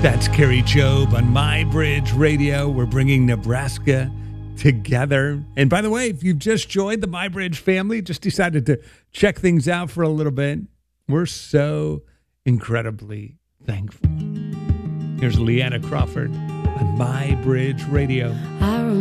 That's Carrie Job on My Bridge Radio. We're bringing Nebraska together. And by the way, if you've just joined the My Bridge family, just decided to check things out for a little bit, we're so incredibly thankful. Here's Leanna Crawford on My Bridge Radio.